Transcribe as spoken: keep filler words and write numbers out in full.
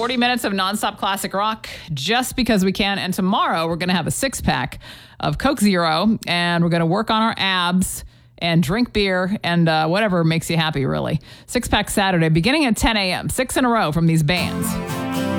forty minutes of nonstop classic rock just because we can. And tomorrow we're going to have a six pack of Coke Zero and we're going to work on our abs and drink beer and uh, whatever makes you happy, really. Six pack Saturday beginning at ten a.m. Six in a row from these bands.